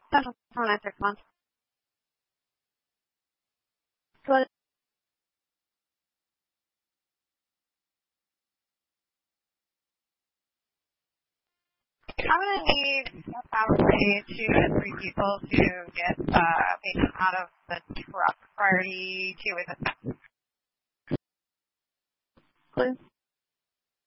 Central for the next 6 months. So I'm going to need probably 2 to 3 people to get patients out of the truck. Priority 2 is a please.